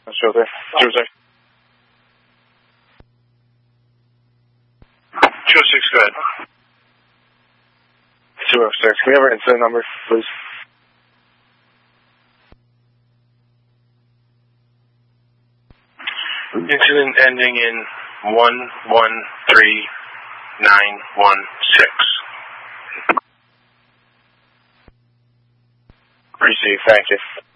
Sure there. 06. 206, go ahead. 206. Can we have our incident number, please? Incident ending in 113916. Received, thank you.